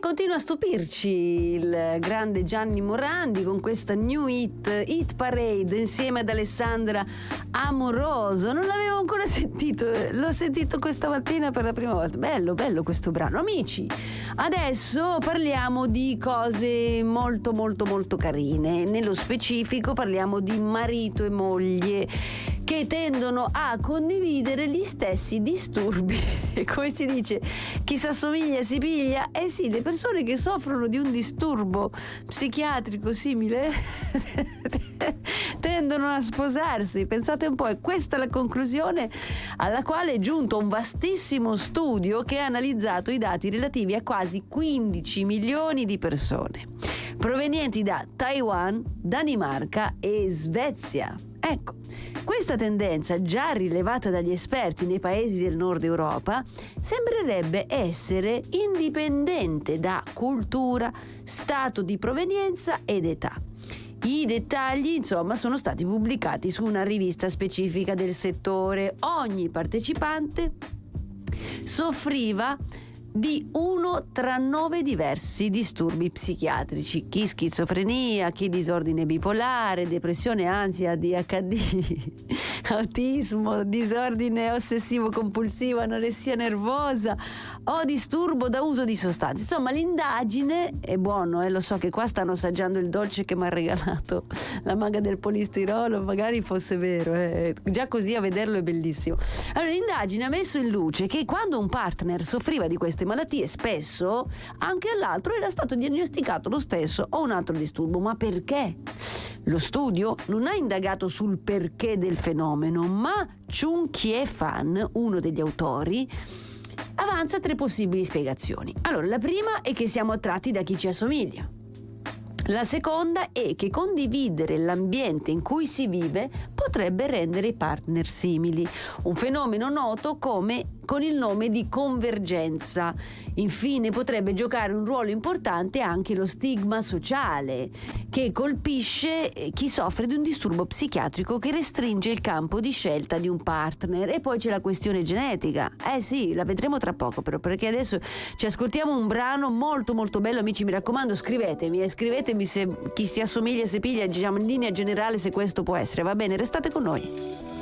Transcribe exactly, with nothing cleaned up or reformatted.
continua a stupirci il grande Gianni Morandi con questa new hit, Hit Parade, insieme ad Alessandra Amoroso. Non l'avevo ancora sentito, l'ho sentito questa mattina per la prima volta. Bello, bello questo brano. Amici, adesso parliamo di cose molto molto molto carine. Nello specifico parliamo di marito e moglie che tendono a condividere gli stessi disturbi. E come si dice, chi si assomiglia si piglia. Eh sì, le persone che soffrono di un disturbo psichiatrico simile tendono a sposarsi. Pensate un po', è questa la conclusione alla quale è giunto un vastissimo studio che ha analizzato i dati relativi a quasi quindici milioni di persone provenienti da Taiwan, Danimarca e Svezia. Ecco, questa tendenza, già rilevata dagli esperti nei paesi del nord Europa, sembrerebbe essere indipendente da cultura, stato di provenienza ed età. I dettagli, insomma, sono stati pubblicati su una rivista specifica del settore. Ogni partecipante soffriva di uno tra nove diversi disturbi psichiatrici: chi schizofrenia, chi disordine bipolare, depressione, ansia, A D H D, autismo, disordine ossessivo compulsivo, anoressia nervosa o disturbo da uso di sostanze. Insomma, l'indagine è buono, eh, lo so che qua stanno assaggiando il dolce che mi ha regalato la maga del polistirolo, magari fosse vero, eh. Già così a vederlo è bellissimo. Allora, l'indagine ha messo in luce che quando un partner soffriva di queste malattie, spesso anche all'altro era stato diagnosticato lo stesso o un altro disturbo. Ma perché? Lo studio non ha indagato sul perché del fenomeno, ma Chung Kie Fan, uno degli autori, avanza tre possibili spiegazioni. Allora, la prima è che siamo attratti da chi ci assomiglia. La seconda è che condividere l'ambiente in cui si vive potrebbe rendere i partner simili, un fenomeno noto come con il nome di convergenza. Infine, potrebbe giocare un ruolo importante anche lo stigma sociale, che colpisce chi soffre di un disturbo psichiatrico che restringe il campo di scelta di un partner. E poi c'è la questione genetica. Eh sì, la vedremo tra poco, però, perché adesso ci ascoltiamo un brano molto molto bello. Amici, mi raccomando, scrivetemi e scrivetemi se chi si assomiglia, se piglia, diciamo in linea generale, se questo può essere. Va bene, restate con noi.